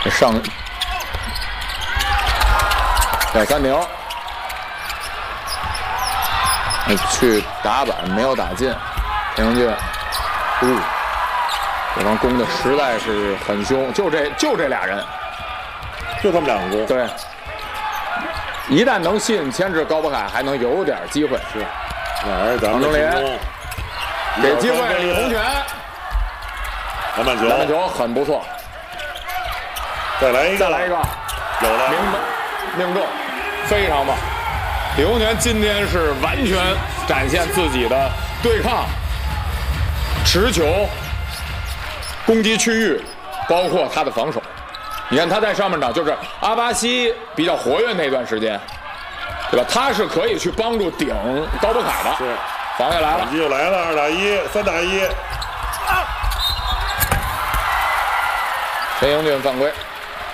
上小三牛，去打板没有打进，田中俊，对方攻的实在是很凶，就这俩人， 就他们两个攻。 对，一旦能吸引牵制，高博凯还能有点机会。 是，哪儿咱们王正林给机会李洪权， 篮板球很不错， 再来一个，有了， 命中，非常棒。李洪权今天是完全展现自己的对抗、持球、攻击区域，包括他的防守。你看他在上半场就是阿巴西比较活跃那段时间，对吧？他是可以去帮助顶高博凯的。 是， 防下来了， 又来了，2打1、3打1。 陈英俊犯规。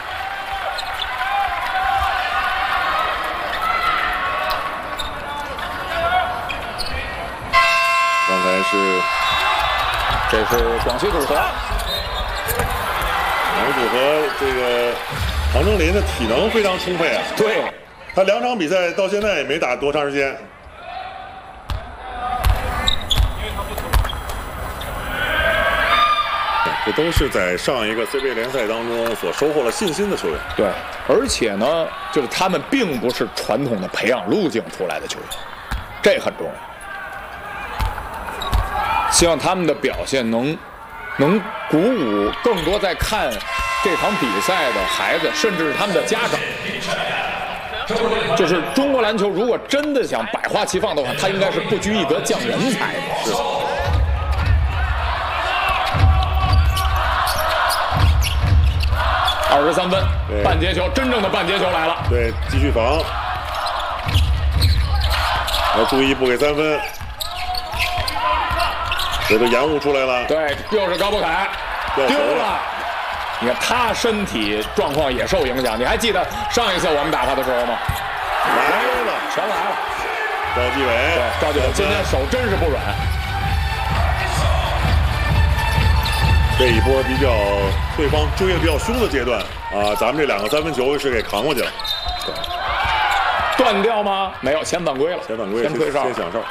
刚才是， 这是广西组合。 两个组合，这个唐正林的体能非常充沛啊。 对， 他2场比赛到现在也没打多长时间。这都是在上一个 CBA 联赛当中所收获了信心的球员。 对，而且呢，就是他们并不是传统的培养路径出来的球员，这很重要。希望他们的表现能鼓舞更多在看这场比赛的孩子，甚至是他们的家长。就是中国篮球如果真的想百花齐放的话，它应该是不拘一格降人才的。是。23分，半截球，真正的半截球来了。 对，继续防，要注意不给3分。这都延误出来了。 对，又是高博凯丢了。你看他身体状况也受影响。你还记得上一次我们打他的时候吗？ 来了， 全来了。 赵继伟， 对，赵继伟今天手真是不软。 这一波对方追得比较凶的阶段啊，咱们这2个3分球是给扛过去了。 对，断掉吗？没有，先犯规了， 先犯规， 先吹哨， 先响哨。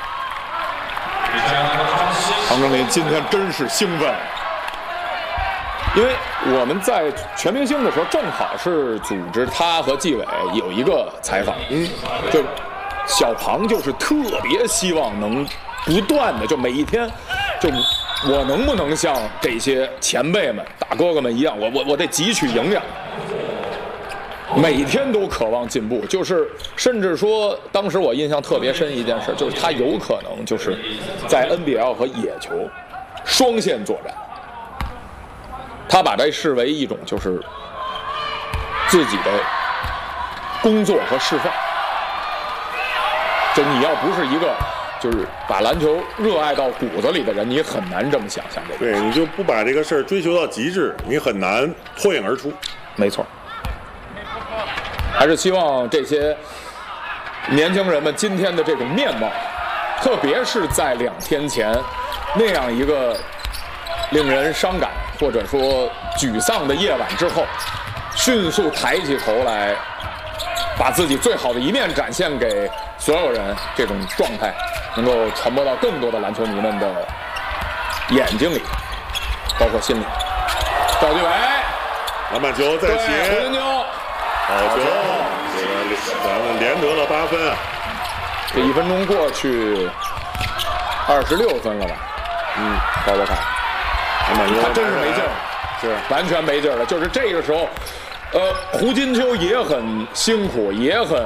唐正林今天真是兴奋，因为我们在全明星的时候正好是组织他和纪委有一个采访，就小庞就是特别希望能不断的就每一天就。我能不能像这些前辈们、大哥哥们一样，我得汲取营养，每天都渴望进步。就是甚至说，当时我印象特别深一件事，就是他有可能就是在 NBL 和野球双线作战，他把这视为一种就是自己的工作和释放。就你要不是一个。就是把篮球热爱到骨子里的人，你很难这么想象这个。 对，你就不把这个事儿追求到极致，你很难脱颖而出。 没错，还是希望这些年轻人们今天的这种面貌，特别是在2天前那样一个令人伤感或者说沮丧的夜晚之后，迅速抬起头来，把自己最好的一面展现给所有人，这种状态能够传播到更多的篮球迷们的眼睛里，包括心里。赵继伟， 篮板球再起， 胡金秋， 好球！这个咱们连得了8分啊！ 这1分钟过去，26分了吧？高博凯， 篮板球他真是没劲儿， 是完全没劲儿了。就是这个时候，胡金秋也很辛苦，也很。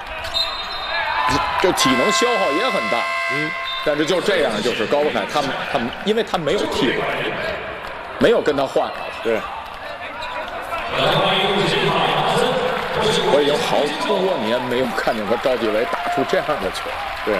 就体能消耗也很大，但是就这样，就是高博凯他们，因为他没有替补，没有跟他换， 对。 我已经好多年没有看见过赵继伟打出这样的球， 对。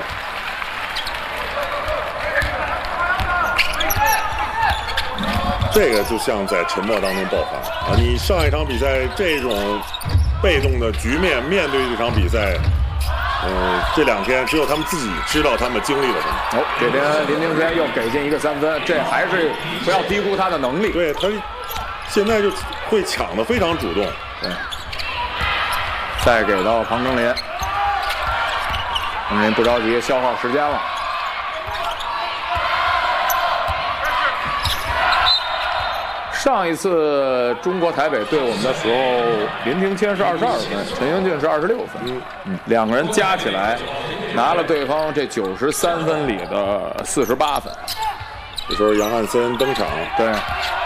这个就像在沉默当中爆发啊！你上一场比赛这种被动的局面，面对这场比赛。这2天只有他们自己知道他们经历了什么。 这边林庭谦又给进一个3分，这还是不要低估他的能力。 对他现在就会抢得非常主动。 对，再给到庞庚林，庞庚林不着急，消耗时间了。上一次中国台北对我们的时候，林庭谦是22分，陈英俊是26分，两个人加起来拿了对方这93分里的48分。 这时候杨汉森登场， 对。